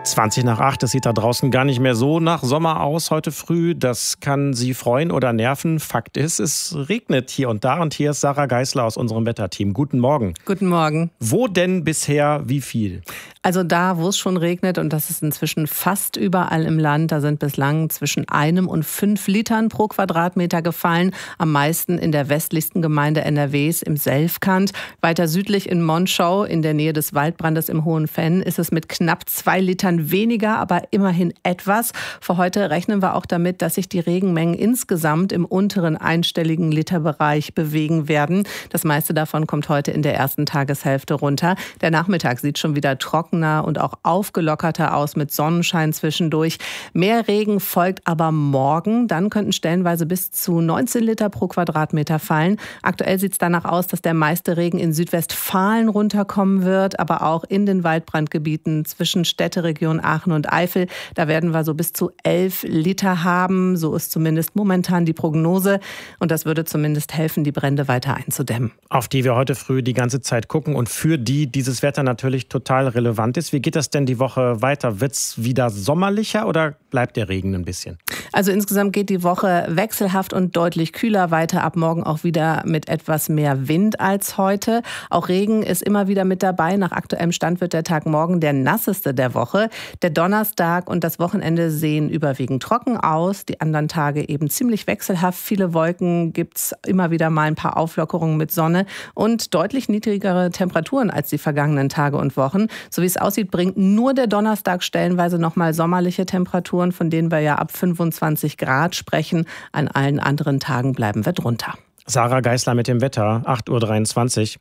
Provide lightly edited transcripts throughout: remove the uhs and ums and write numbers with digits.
7:20. Es sieht da draußen gar nicht mehr so nach Sommer aus heute früh. Das kann Sie freuen oder nerven. Fakt ist, es regnet hier und da. Und hier ist Sarah Geisler aus unserem Wetterteam. Guten Morgen. Guten Morgen. Wo denn bisher wie viel? Also da, wo es schon regnet, und das ist inzwischen fast überall im Land, da sind bislang zwischen 1 und 5 Litern pro Quadratmeter gefallen. Am meisten in der westlichsten Gemeinde NRWs im Selfkant. Weiter südlich in Monschau, in der Nähe des Waldbrandes im Hohenfenn, ist es mit knapp 2 Litern weniger, aber immerhin etwas. Für heute rechnen wir auch damit, dass sich die Regenmengen insgesamt im unteren einstelligen Literbereich bewegen werden. Das meiste davon kommt heute in der ersten Tageshälfte runter. Der Nachmittag sieht schon wieder trockener und auch aufgelockerter aus mit Sonnenschein zwischendurch. Mehr Regen folgt aber morgen. Dann könnten stellenweise bis zu 19 Liter pro Quadratmeter fallen. Aktuell sieht es danach aus, dass der meiste Regen in Südwestfalen runterkommen wird, aber auch in den Waldbrandgebieten zwischen Städteregion Aachen und Eifel. Da werden wir so bis zu 11 Liter haben. So ist zumindest momentan die Prognose. Und das würde zumindest helfen, die Brände weiter einzudämmen. Auf die wir heute früh die ganze Zeit gucken und für die dieses Wetter natürlich total relevant ist. Wie geht das denn die Woche weiter? Wird es wieder sommerlicher oder bleibt der Regen ein bisschen? Also insgesamt geht die Woche wechselhaft und deutlich kühler weiter. Ab morgen auch wieder mit etwas mehr Wind als heute. Auch Regen ist immer wieder mit dabei. Nach aktuellem Stand wird der Tag morgen der nasseste der Woche. Der Donnerstag und das Wochenende sehen überwiegend trocken aus. Die anderen Tage eben ziemlich wechselhaft. Viele Wolken, gibt's immer wieder mal ein paar Auflockerungen mit Sonne und deutlich niedrigere Temperaturen als die vergangenen Tage und Wochen. So wie es aussieht, bringt nur der Donnerstag stellenweise nochmal sommerliche Temperaturen, von denen wir ja ab 25 Grad sprechen. An allen anderen Tagen bleiben wir drunter. Sarah Geisler mit dem Wetter, 8:23 Uhr.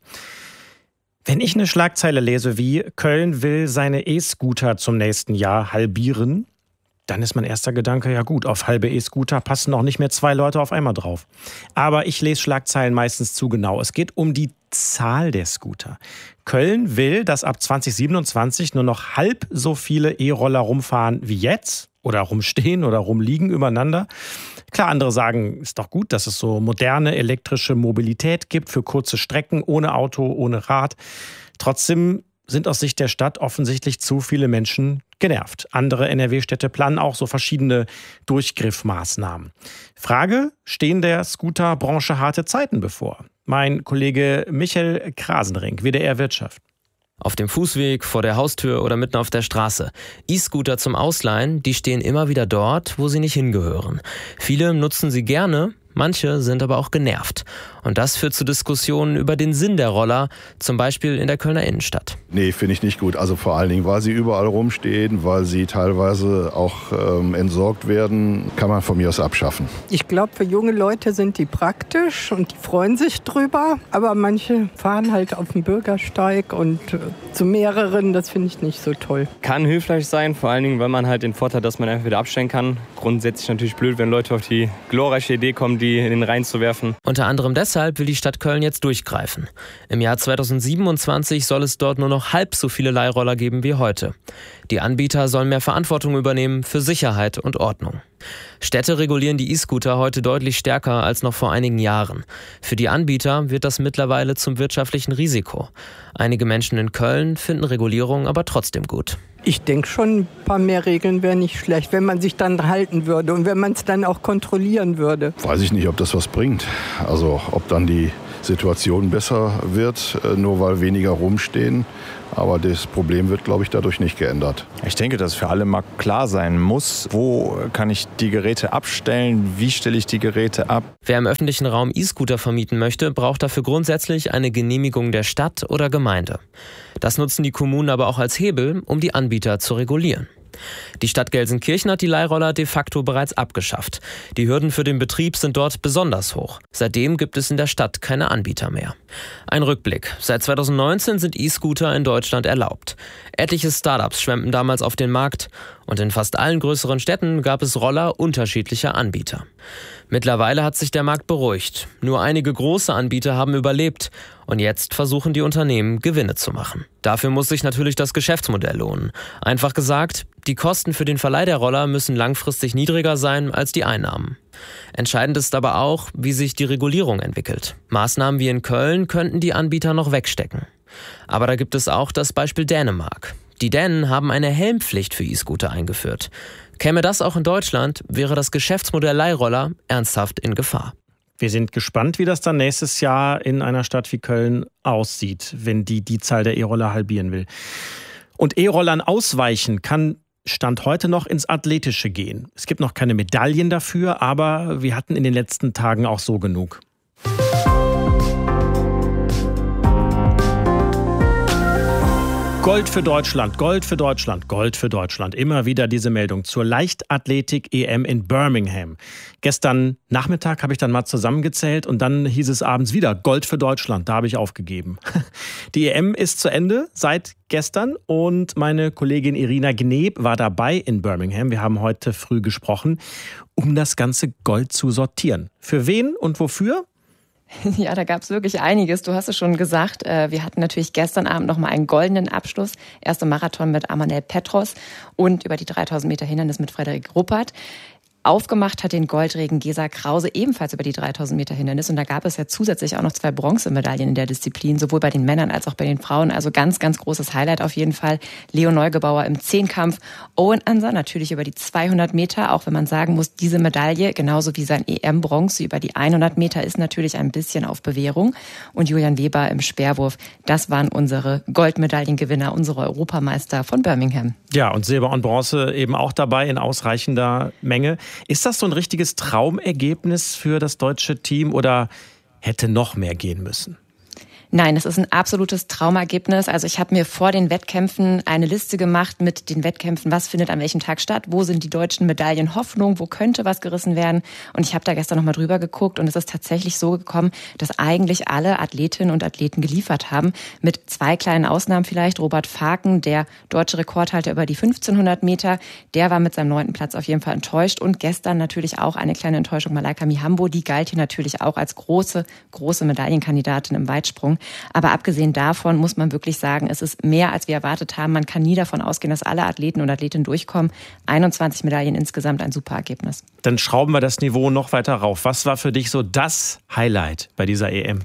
Wenn ich eine Schlagzeile lese wie Köln will seine E-Scooter zum nächsten Jahr halbieren, dann ist mein erster Gedanke, ja gut, auf halbe E-Scooter passen auch nicht mehr 2 Leute auf einmal drauf. Aber ich lese Schlagzeilen meistens zu genau. Es geht um die Zahl der Scooter. Köln will, dass ab 2027 nur noch halb so viele E-Roller rumfahren wie jetzt oder rumstehen oder rumliegen übereinander. Klar, andere sagen, ist doch gut, dass es so moderne elektrische Mobilität gibt für kurze Strecken, ohne Auto, ohne Rad. Trotzdem sind aus Sicht der Stadt offensichtlich zu viele Menschen genervt. Andere NRW-Städte planen auch so verschiedene Durchgriffmaßnahmen. Frage, stehen der Scooterbranche harte Zeiten bevor? Mein Kollege Michael Krasenring, WDR Wirtschaft. Auf dem Fußweg, vor der Haustür oder mitten auf der Straße. E-Scooter zum Ausleihen, die stehen immer wieder dort, wo sie nicht hingehören. Viele nutzen sie gerne, manche sind aber auch genervt. Und das führt zu Diskussionen über den Sinn der Roller, zum Beispiel in der Kölner Innenstadt. Nee, finde ich nicht gut. Also vor allen Dingen, weil sie überall rumstehen, weil sie teilweise auch entsorgt werden, kann man von mir aus abschaffen. Ich glaube, für junge Leute sind die praktisch und die freuen sich drüber. Aber manche fahren halt auf dem Bürgersteig und zu mehreren, das finde ich nicht so toll. Kann hilfreich sein, vor allen Dingen, weil man halt den Vorteil hat, dass man einfach wieder abstellen kann. Grundsätzlich natürlich blöd, wenn Leute auf die glorreiche Idee kommen, die in den Rhein zu werfen. Unter anderem deshalb will die Stadt Köln jetzt durchgreifen. Im Jahr 2027 soll es dort nur noch halb so viele Leihroller geben wie heute. Die Anbieter sollen mehr Verantwortung übernehmen für Sicherheit und Ordnung. Städte regulieren die E-Scooter heute deutlich stärker als noch vor einigen Jahren. Für die Anbieter wird das mittlerweile zum wirtschaftlichen Risiko. Einige Menschen in Köln finden Regulierung aber trotzdem gut. Ich denke schon, ein paar mehr Regeln wäre nicht schlecht, wenn man sich dann halten würde und wenn man es dann auch kontrollieren würde. Weiß ich nicht, ob das was bringt. Also ob dann die Situation besser wird, nur weil weniger rumstehen. Aber das Problem wird, glaube ich, dadurch nicht geändert. Ich denke, dass für alle mal klar sein muss, wo kann ich die Geräte abstellen, wie stelle ich die Geräte ab. Wer im öffentlichen Raum E-Scooter vermieten möchte, braucht dafür grundsätzlich eine Genehmigung der Stadt oder Gemeinde. Das nutzen die Kommunen aber auch als Hebel, um die Anbieter zu regulieren. Die Stadt Gelsenkirchen hat die Leihroller de facto bereits abgeschafft. Die Hürden für den Betrieb sind dort besonders hoch. Seitdem gibt es in der Stadt keine Anbieter mehr. Ein Rückblick. Seit 2019 sind E-Scooter in Deutschland erlaubt. Etliche Startups schwemmten damals auf den Markt und in fast allen größeren Städten gab es Roller unterschiedlicher Anbieter. Mittlerweile hat sich der Markt beruhigt. Nur einige große Anbieter haben überlebt und jetzt versuchen die Unternehmen, Gewinne zu machen. Dafür muss sich natürlich das Geschäftsmodell lohnen. Einfach gesagt, die Kosten für den Verleih der Roller müssen langfristig niedriger sein als die Einnahmen. Entscheidend ist aber auch, wie sich die Regulierung entwickelt. Maßnahmen wie in Köln könnten die Anbieter noch wegstecken. Aber da gibt es auch das Beispiel Dänemark. Die Dänen haben eine Helmpflicht für E-Scooter eingeführt. Käme das auch in Deutschland, wäre das Geschäftsmodell Leihroller ernsthaft in Gefahr. Wir sind gespannt, wie das dann nächstes Jahr in einer Stadt wie Köln aussieht, wenn die Zahl der E-Roller halbieren will. Und E-Rollern ausweichen kann Stand heute noch ins Athletische gehen. Es gibt noch keine Medaillen dafür, aber wir hatten in den letzten Tagen auch so genug. Gold für Deutschland, Gold für Deutschland, Gold für Deutschland. Immer wieder diese Meldung zur Leichtathletik-EM in Birmingham. Gestern Nachmittag habe ich dann mal zusammengezählt und dann hieß es abends wieder Gold für Deutschland. Da habe ich aufgegeben. Die EM ist zu Ende seit gestern und meine Kollegin Irina Gneb war dabei in Birmingham. Wir haben heute früh gesprochen, um das ganze Gold zu sortieren. Für wen und wofür? Ja, da gab es wirklich einiges. Du hast es schon gesagt. Wir hatten natürlich gestern Abend nochmal einen goldenen Abschluss. Erster Marathon mit Amanel Petros und über die 3000 Meter Hindernis mit Frederik Ruppert. Aufgemacht hat den Goldregen Gesa Krause ebenfalls über die 3000 Meter Hindernis. Und da gab es ja zusätzlich auch noch 2 Bronzemedaillen in der Disziplin, sowohl bei den Männern als auch bei den Frauen. Also ganz, ganz großes Highlight auf jeden Fall. Leo Neugebauer im Zehnkampf. Owen Anser natürlich über die 200 Meter, auch wenn man sagen muss, diese Medaille, genauso wie sein EM-Bronze über die 100 Meter, ist natürlich ein bisschen auf Bewährung. Und Julian Weber im Speerwurf, das waren unsere Goldmedaillengewinner, unsere Europameister von Birmingham. Ja, und Silber und Bronze eben auch dabei in ausreichender Menge. Ist das so ein richtiges Traumergebnis für das deutsche Team oder hätte noch mehr gehen müssen? Nein, es ist ein absolutes Traumergebnis. Also ich habe mir vor den Wettkämpfen eine Liste gemacht mit den Wettkämpfen, was findet an welchem Tag statt, wo sind die deutschen Medaillen Hoffnung, wo könnte was gerissen werden. Und ich habe da gestern nochmal drüber geguckt und es ist tatsächlich so gekommen, dass eigentlich alle Athletinnen und Athleten geliefert haben. Mit 2 kleinen Ausnahmen vielleicht. Robert Faken, der deutsche Rekordhalter über die 1500 Meter, der war mit seinem 9. Platz auf jeden Fall enttäuscht. Und gestern natürlich auch eine kleine Enttäuschung, Malaika Mihambo, die galt hier natürlich auch als große Medaillenkandidatin im Weitsprung. Aber abgesehen davon muss man wirklich sagen, es ist mehr, als wir erwartet haben. Man kann nie davon ausgehen, dass alle Athleten und Athletinnen durchkommen. 21 Medaillen insgesamt, ein super Ergebnis. Dann schrauben wir das Niveau noch weiter rauf. Was war für dich so das Highlight bei dieser EM?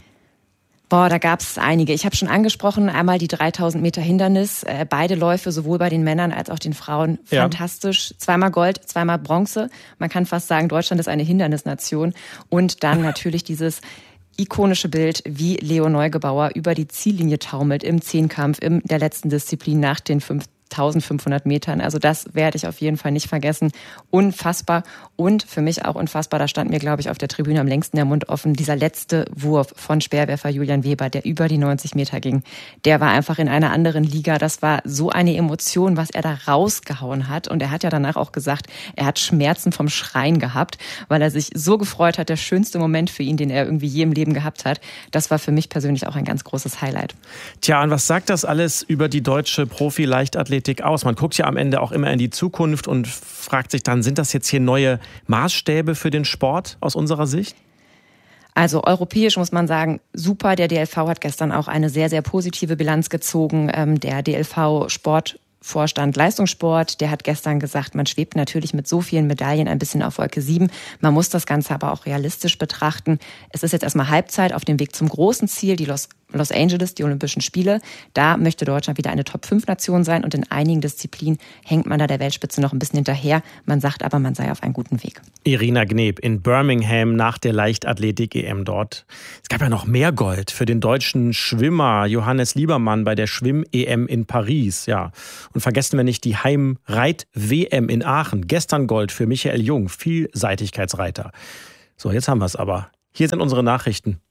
Da gab es einige. Ich habe schon angesprochen, einmal die 3000 Meter Hindernis. Beide Läufe, sowohl bei den Männern als auch den Frauen, fantastisch. 2-mal Gold, 2-mal Bronze. Man kann fast sagen, Deutschland ist eine Hindernisnation. Und dann natürlich dieses ikonische Bild, wie Leo Neugebauer über die Ziellinie taumelt im Zehnkampf, in der letzten Disziplin nach den 1500 Metern. Also das werde ich auf jeden Fall nicht vergessen. Unfassbar und für mich auch unfassbar, da stand mir, glaube ich, auf der Tribüne am längsten der Mund offen, dieser letzte Wurf von Speerwerfer Julian Weber, der über die 90 Meter ging. Der war einfach in einer anderen Liga. Das war so eine Emotion, was er da rausgehauen hat. Und er hat ja danach auch gesagt, er hat Schmerzen vom Schreien gehabt, weil er sich so gefreut hat. Der schönste Moment für ihn, den er irgendwie je im Leben gehabt hat. Das war für mich persönlich auch ein ganz großes Highlight. Tja, und was sagt das alles über die deutsche Profi-Leichtathletik aus? Man guckt ja am Ende auch immer in die Zukunft und fragt sich dann, sind das jetzt hier neue Maßstäbe für den Sport aus unserer Sicht? Also europäisch muss man sagen, super. Der DLV hat gestern auch eine sehr, sehr positive Bilanz gezogen. Der DLV-Sportvorstand Leistungssport, der hat gestern gesagt, man schwebt natürlich mit so vielen Medaillen ein bisschen auf Wolke 7. Man muss das Ganze aber auch realistisch betrachten. Es ist jetzt erstmal Halbzeit auf dem Weg zum großen Ziel, die Los Angeles, die Olympischen Spiele. Da möchte Deutschland wieder eine Top-5-Nation sein und in einigen Disziplinen hängt man da der Weltspitze noch ein bisschen hinterher. Man sagt aber, man sei auf einem guten Weg. Irina Gneb in Birmingham nach der Leichtathletik-EM dort. Es gab ja noch mehr Gold für den deutschen Schwimmer Johannes Liebermann bei der Schwimm-EM in Paris. Ja. Und vergessen wir nicht die Heim-Reit-WM in Aachen. Gestern Gold für Michael Jung, Vielseitigkeitsreiter. So, jetzt haben wir es aber. Hier sind unsere Nachrichten.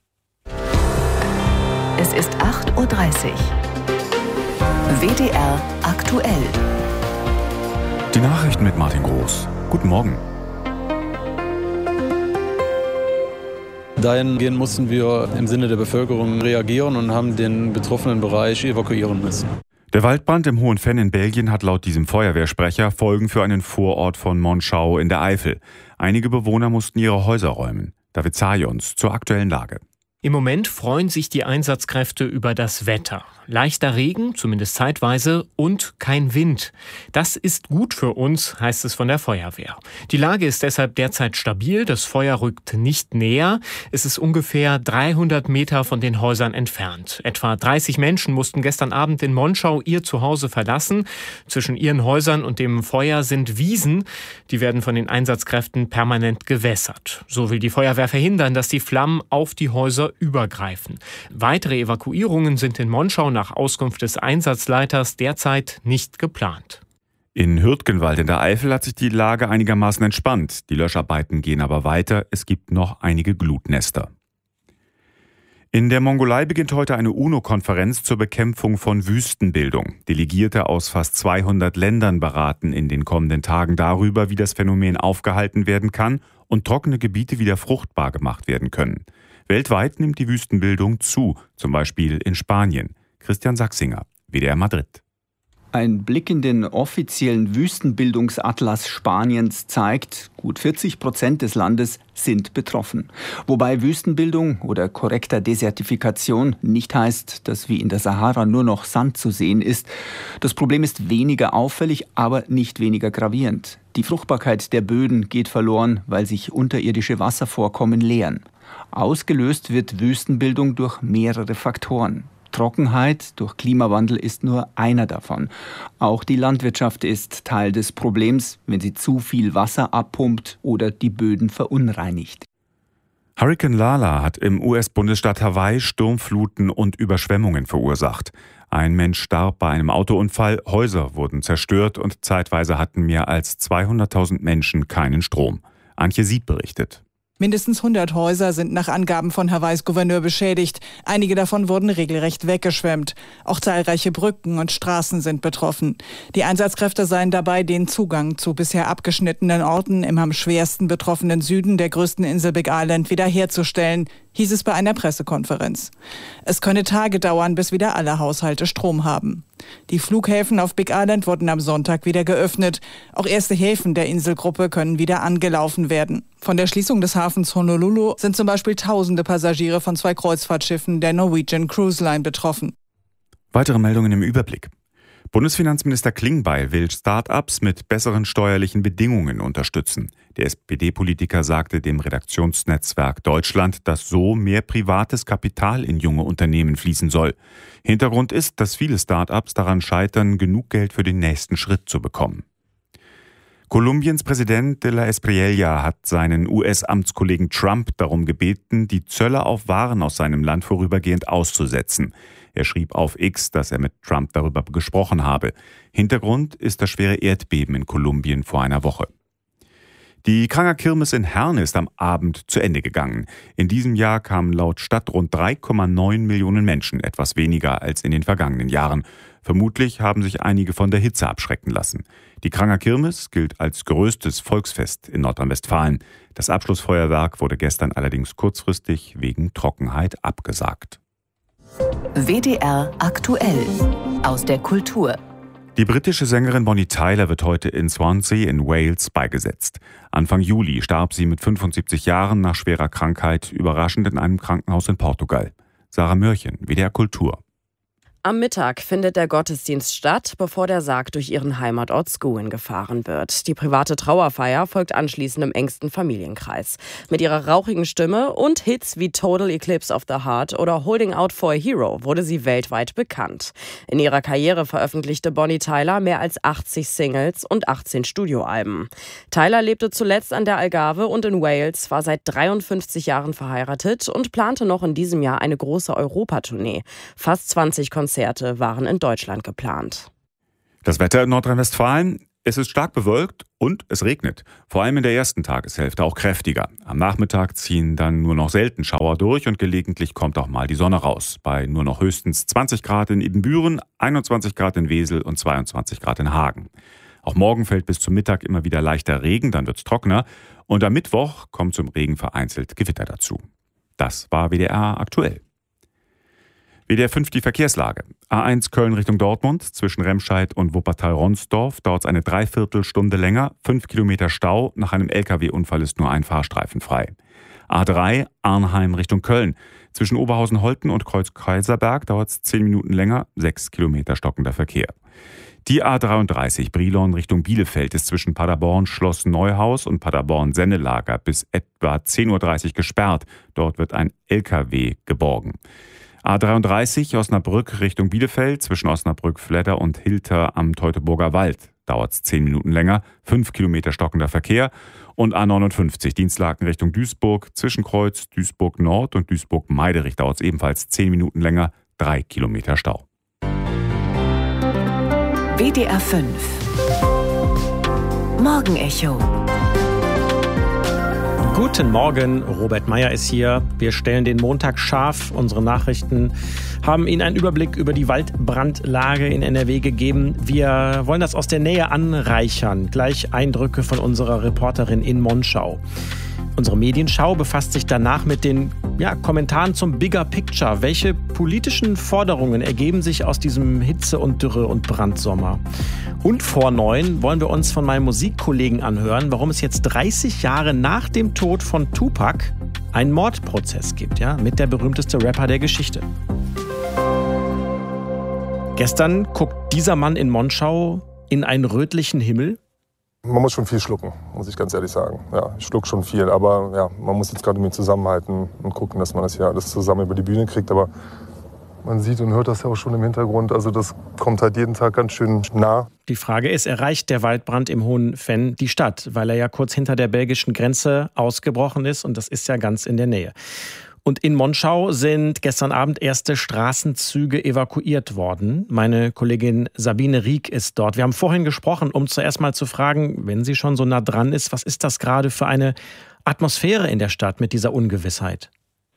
Es ist 8:30 Uhr. WDR aktuell. Die Nachrichten mit Martin Groß. Guten Morgen. Dahingehend mussten wir im Sinne der Bevölkerung reagieren und haben den betroffenen Bereich evakuieren müssen. Der Waldbrand im Hohen Venn in Belgien hat laut diesem Feuerwehrsprecher Folgen für einen Vorort von Monschau in der Eifel. Einige Bewohner mussten ihre Häuser räumen. David Zajons zur aktuellen Lage. Im Moment freuen sich die Einsatzkräfte über das Wetter. Leichter Regen, zumindest zeitweise, und kein Wind. Das ist gut für uns, heißt es von der Feuerwehr. Die Lage ist deshalb derzeit stabil, das Feuer rückt nicht näher. Es ist ungefähr 300 Meter von den Häusern entfernt. Etwa 30 Menschen mussten gestern Abend in Monschau ihr Zuhause verlassen. Zwischen ihren Häusern und dem Feuer sind Wiesen. Die werden von den Einsatzkräften permanent gewässert. So will die Feuerwehr verhindern, dass die Flammen auf die Häuser übergreifen. Weitere Evakuierungen sind in Monschau nach Auskunft des Einsatzleiters derzeit nicht geplant. In Hürtgenwald in der Eifel hat sich die Lage einigermaßen entspannt. Die Löscharbeiten gehen aber weiter. Es gibt noch einige Glutnester. In der Mongolei beginnt heute eine UNO-Konferenz zur Bekämpfung von Wüstenbildung. Delegierte aus fast 200 Ländern beraten in den kommenden Tagen darüber, wie das Phänomen aufgehalten werden kann und trockene Gebiete wieder fruchtbar gemacht werden können. Weltweit nimmt die Wüstenbildung zu, zum Beispiel in Spanien. Christian Sachsinger, WDR Madrid. Ein Blick in den offiziellen Wüstenbildungsatlas Spaniens zeigt, gut 40% des Landes sind betroffen. Wobei Wüstenbildung oder korrekter Desertifikation nicht heißt, dass wie in der Sahara nur noch Sand zu sehen ist. Das Problem ist weniger auffällig, aber nicht weniger gravierend. Die Fruchtbarkeit der Böden geht verloren, weil sich unterirdische Wasservorkommen leeren. Ausgelöst wird Wüstenbildung durch mehrere Faktoren. Trockenheit durch Klimawandel ist nur einer davon. Auch die Landwirtschaft ist Teil des Problems, wenn sie zu viel Wasser abpumpt oder die Böden verunreinigt. Hurrikan Lala hat im US-Bundesstaat Hawaii Sturmfluten und Überschwemmungen verursacht. Ein Mensch starb bei einem Autounfall, Häuser wurden zerstört und zeitweise hatten mehr als 200.000 Menschen keinen Strom. Antje Sieb berichtet. Mindestens 100 Häuser sind nach Angaben von Hawaiis Gouverneur beschädigt. Einige davon wurden regelrecht weggeschwemmt. Auch zahlreiche Brücken und Straßen sind betroffen. Die Einsatzkräfte seien dabei, den Zugang zu bisher abgeschnittenen Orten im am schwersten betroffenen Süden der größten Insel Big Island wiederherzustellen, hieß es bei einer Pressekonferenz. Es könne Tage dauern, bis wieder alle Haushalte Strom haben. Die Flughäfen auf Big Island wurden am Sonntag wieder geöffnet. Auch erste Häfen der Inselgruppe können wieder angelaufen werden. Von der Schließung des Hafens Honolulu sind zum Beispiel tausende Passagiere von 2 Kreuzfahrtschiffen der Norwegian Cruise Line betroffen. Weitere Meldungen im Überblick. Bundesfinanzminister Klingbeil will Start-ups mit besseren steuerlichen Bedingungen unterstützen. Der SPD-Politiker sagte dem Redaktionsnetzwerk Deutschland, dass so mehr privates Kapital in junge Unternehmen fließen soll. Hintergrund ist, dass viele Start-ups daran scheitern, genug Geld für den nächsten Schritt zu bekommen. Kolumbiens Präsident de la Espriella hat seinen US-Amtskollegen Trump darum gebeten, die Zölle auf Waren aus seinem Land vorübergehend auszusetzen. Er schrieb auf X, dass er mit Trump darüber gesprochen habe. Hintergrund ist das schwere Erdbeben in Kolumbien vor einer Woche. Die Kranger Kirmes in Herne ist am Abend zu Ende gegangen. In diesem Jahr kamen laut Stadt rund 3,9 Millionen Menschen, etwas weniger als in den vergangenen Jahren. Vermutlich haben sich einige von der Hitze abschrecken lassen. Die Kranger Kirmes gilt als größtes Volksfest in Nordrhein-Westfalen. Das Abschlussfeuerwerk wurde gestern allerdings kurzfristig wegen Trockenheit abgesagt. WDR aktuell aus der Kultur. Die britische Sängerin Bonnie Tyler wird heute in Swansea in Wales beigesetzt. Anfang Juli starb sie mit 75 Jahren nach schwerer Krankheit überraschend in einem Krankenhaus in Portugal. Sarah Mörchen, WDR Kultur. Am Mittag findet der Gottesdienst statt, bevor der Sarg durch ihren Heimatort Scuin gefahren wird. Die private Trauerfeier folgt anschließend im engsten Familienkreis. Mit ihrer rauchigen Stimme und Hits wie Total Eclipse of the Heart oder Holding Out for a Hero wurde sie weltweit bekannt. In ihrer Karriere veröffentlichte Bonnie Tyler mehr als 80 Singles und 18 Studioalben. Tyler lebte zuletzt an der Algarve und in Wales, war seit 53 Jahren verheiratet und plante noch in diesem Jahr eine große Europatournee. Fast 20 Konzerte waren in Deutschland geplant. Das Wetter in Nordrhein-Westfalen: Es ist stark bewölkt und es regnet. Vor allem in der ersten Tageshälfte auch kräftiger. Am Nachmittag ziehen dann nur noch selten Schauer durch und gelegentlich kommt auch mal die Sonne raus. Bei nur noch höchstens 20 Grad in Ibbenbüren, 21 Grad in Wesel und 22 Grad in Hagen. Auch morgen fällt bis zum Mittag immer wieder leichter Regen, dann wird es trockener. Und am Mittwoch kommt zum Regen vereinzelt Gewitter dazu. Das war WDR aktuell. WDR 5 die Verkehrslage. A1 Köln Richtung Dortmund, zwischen Remscheid und Wuppertal-Ronsdorf dauert es eine Dreiviertelstunde länger, 5 Kilometer Stau. Nach einem LKW-Unfall ist nur ein Fahrstreifen frei. A3 Arnheim Richtung Köln. Zwischen Oberhausen-Holten und Kreuz-Kaiserberg dauert es 10 Minuten länger, 6 Kilometer stockender Verkehr. Die A33 Brilon Richtung Bielefeld ist zwischen Paderborn Schloss Neuhaus und Paderborn Sennelager bis etwa 10.30 Uhr gesperrt. Dort wird ein LKW geborgen. A33 Osnabrück Richtung Bielefeld zwischen Osnabrück-Fledder und Hilter am Teutoburger Wald. Dauert es 10 Minuten länger, 5 Kilometer stockender Verkehr. Und A59 Dienstlaken Richtung Duisburg zwischen Kreuz Duisburg Nord und Duisburg-Meiderich dauert es ebenfalls 10 Minuten länger, 3 Kilometer Stau. WDR 5 Morgenecho. Guten Morgen, Robert Meyer ist hier. Wir stellen den Montag scharf. Unsere Nachrichten haben Ihnen einen Überblick über die Waldbrandlage in NRW gegeben. Wir wollen das aus der Nähe anreichern. Gleich Eindrücke von unserer Reporterin in Monschau. Unsere Medienschau befasst sich danach mit den Kommentaren zum Bigger Picture. Welche politischen Forderungen ergeben sich aus diesem Hitze- und Dürre- und Brandsommer? Und vor 9 wollen wir uns von meinem Musikkollegen anhören, warum es jetzt 30 Jahre nach dem Tod von Tupac einen Mordprozess gibt, mit der berühmteste Rapper der Geschichte. Gestern guckt dieser Mann in Monschau in einen rötlichen Himmel. Man muss schon viel schlucken, muss ich ganz ehrlich sagen. Ja, ich schluck schon viel, aber man muss jetzt gerade mit zusammenhalten und gucken, dass man das hier alles zusammen über die Bühne kriegt. Aber man sieht und hört das ja auch schon im Hintergrund. Also das kommt halt jeden Tag ganz schön nah. Die Frage ist, erreicht der Waldbrand im Hohen Venn die Stadt? Weil er ja kurz hinter der belgischen Grenze ausgebrochen ist und das ist ja ganz in der Nähe. Und in Monschau sind gestern Abend erste Straßenzüge evakuiert worden. Meine Kollegin Sabine Rieck ist dort. Wir haben vorhin gesprochen, um zuerst mal zu fragen, wenn sie schon so nah dran ist, was ist das gerade für eine Atmosphäre in der Stadt mit dieser Ungewissheit?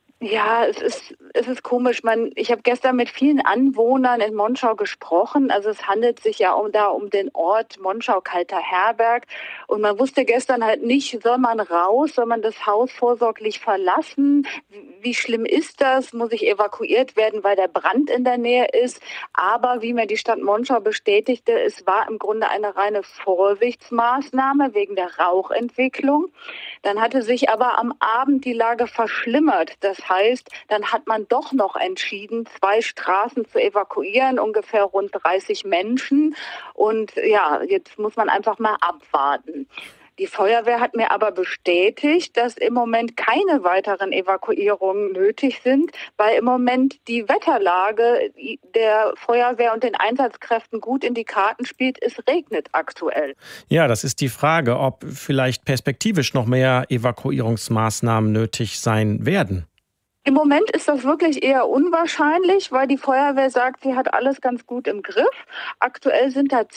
Ja, es ist komisch. Ich habe gestern mit vielen Anwohnern in Monschau gesprochen. Also es handelt sich ja um den Ort Monschau-Kalter Herberg. Und man wusste gestern halt nicht, soll man raus, soll man das Haus vorsorglich verlassen? Wie schlimm ist das? Muss ich evakuiert werden, weil der Brand in der Nähe ist? Aber wie mir die Stadt Monschau bestätigte, es war im Grunde eine reine Vorsichtsmaßnahme wegen der Rauchentwicklung. Dann hatte sich aber am Abend die Lage verschlimmert. Das heißt, dann hat man doch noch entschieden, 2 Straßen zu evakuieren, ungefähr rund 30 Menschen. Und jetzt muss man einfach mal abwarten. Die Feuerwehr hat mir aber bestätigt, dass im Moment keine weiteren Evakuierungen nötig sind, weil im Moment die Wetterlage der Feuerwehr und den Einsatzkräften gut in die Karten spielt. Es regnet aktuell. Ja, das ist die Frage, ob vielleicht perspektivisch noch mehr Evakuierungsmaßnahmen nötig sein werden. Im Moment ist das wirklich eher unwahrscheinlich, weil die Feuerwehr sagt, sie hat alles ganz gut im Griff. Aktuell sind da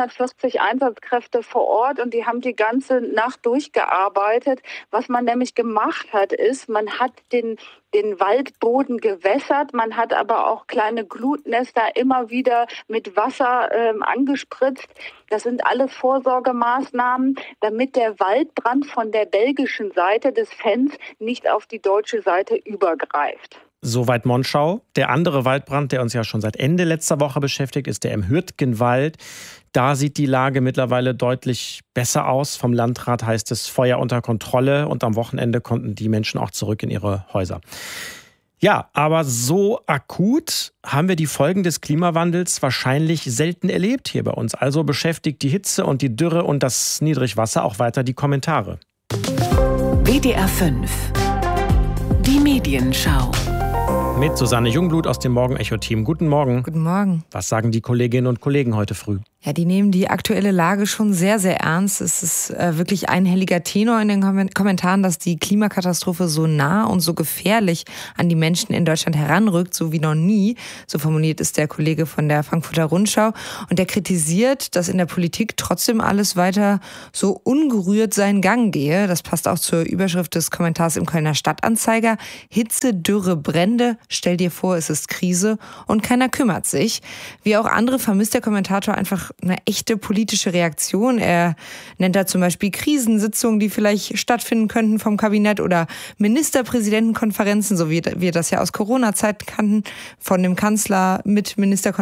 240 Einsatzkräfte vor Ort und die haben die ganze Nacht durchgearbeitet. Was man nämlich gemacht hat, ist, man hat den Waldboden gewässert, man hat aber auch kleine Glutnester immer wieder mit Wasser angespritzt. Das sind alles Vorsorgemaßnahmen, damit der Waldbrand von der belgischen Seite des Venns nicht auf die deutsche Seite übergreift. Soweit Monschau. Der andere Waldbrand, der uns ja schon seit Ende letzter Woche beschäftigt, ist der im Hürtgenwald. Da sieht die Lage mittlerweile deutlich besser aus. Vom Landrat heißt es Feuer unter Kontrolle und am Wochenende konnten die Menschen auch zurück in ihre Häuser. Ja, aber so akut haben wir die Folgen des Klimawandels wahrscheinlich selten erlebt hier bei uns. Also beschäftigt die Hitze und die Dürre und das Niedrigwasser auch weiter die Kommentare. WDR 5 Die Medienschau Mit Susanne Jungblut aus dem Morgenecho-Team. Guten Morgen. Guten Morgen. Was sagen die Kolleginnen und Kollegen heute früh? Ja, die nehmen die aktuelle Lage schon sehr, sehr ernst. Es ist wirklich einhelliger Tenor in den Kommentaren, dass die Klimakatastrophe so nah und so gefährlich an die Menschen in Deutschland heranrückt, so wie noch nie. So formuliert es der Kollege von der Frankfurter Rundschau. Und der kritisiert, dass in der Politik trotzdem alles weiter so ungerührt seinen Gang gehe. Das passt auch zur Überschrift des Kommentars im Kölner Stadtanzeiger. Hitze, Dürre, Brände. Stell dir vor, es ist Krise und keiner kümmert sich. Wie auch andere vermisst der Kommentator einfach nach einer echte politische Reaktion. Er nennt da zum Beispiel Krisensitzungen, die vielleicht stattfinden könnten vom Kabinett oder Ministerpräsidentenkonferenzen, so wie wir das ja aus Corona-Zeiten kannten, von dem Kanzler mit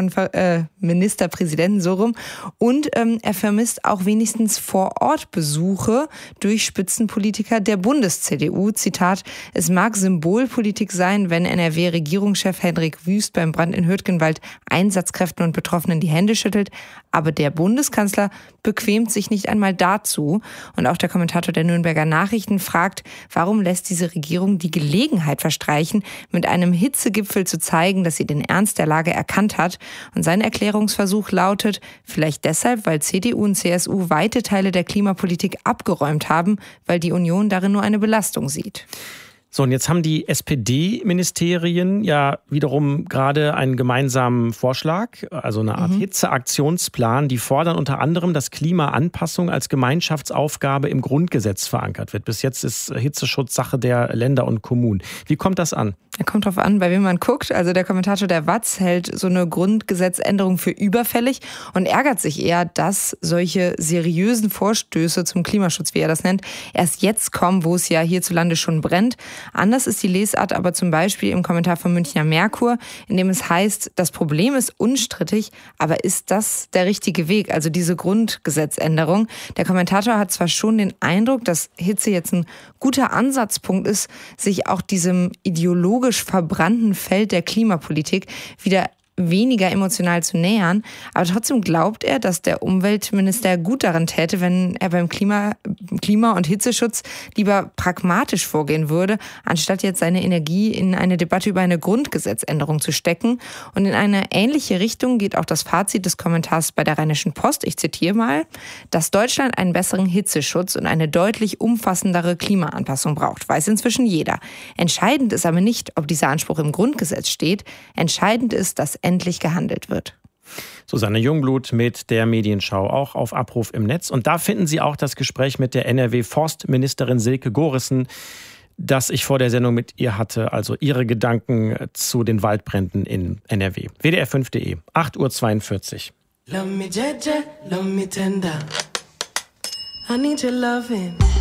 Ministerpräsidenten so rum. Und er vermisst auch wenigstens Vor-Ort-Besuche durch Spitzenpolitiker der Bundes-CDU. Zitat, es mag Symbolpolitik sein, wenn NRW-Regierungschef Hendrik Wüst beim Brand in Hürtgenwald Einsatzkräften und Betroffenen die Hände schüttelt, aber der Bundeskanzler bequemt sich nicht einmal dazu. Und auch der Kommentator der Nürnberger Nachrichten fragt, warum lässt diese Regierung die Gelegenheit verstreichen, mit einem Hitzegipfel zu zeigen, dass sie den Ernst der Lage erkannt hat. Und sein Erklärungsversuch lautet, vielleicht deshalb, weil CDU und CSU weite Teile der Klimapolitik abgeräumt haben, weil die Union darin nur eine Belastung sieht. So, und jetzt haben die SPD-Ministerien ja wiederum gerade einen gemeinsamen Vorschlag, also eine Art Hitzeaktionsplan. Die fordern unter anderem, dass Klimaanpassung als Gemeinschaftsaufgabe im Grundgesetz verankert wird. Bis jetzt ist Hitzeschutz Sache der Länder und Kommunen. Wie kommt das an? Er kommt drauf an, bei wem man guckt. Also der Kommentator der WAZ hält so eine Grundgesetzänderung für überfällig und ärgert sich eher, dass solche seriösen Vorstöße zum Klimaschutz, wie er das nennt, erst jetzt kommen, wo es ja hierzulande schon brennt. Anders ist die Lesart aber zum Beispiel im Kommentar vom Münchner Merkur, in dem es heißt, das Problem ist unstrittig, aber ist das der richtige Weg? Also diese Grundgesetzänderung. Der Kommentator hat zwar schon den Eindruck, dass Hitze jetzt ein guter Ansatzpunkt ist, sich auch diesem ideologisch verbrannten Feld der Klimapolitik wieder weniger emotional zu nähern. Aber trotzdem glaubt er, dass der Umweltminister gut daran täte, wenn er beim Klima- und Hitzeschutz lieber pragmatisch vorgehen würde, anstatt jetzt seine Energie in eine Debatte über eine Grundgesetzänderung zu stecken. Und in eine ähnliche Richtung geht auch das Fazit des Kommentars bei der Rheinischen Post. Ich zitiere mal, dass Deutschland einen besseren Hitzeschutz und eine deutlich umfassendere Klimaanpassung braucht, weiß inzwischen jeder. Entscheidend ist aber nicht, ob dieser Anspruch im Grundgesetz steht. Entscheidend ist, dass endlich gehandelt wird. Susanne Jungblut mit der Medienschau, auch auf Abruf im Netz. Und da finden Sie auch das Gespräch mit der NRW-Forstministerin Silke Gorissen, das ich vor der Sendung mit ihr hatte. Also ihre Gedanken zu den Waldbränden in NRW. WDR5.de, 8:42 Uhr. Love me, Jaja, love me tender. I need your loving.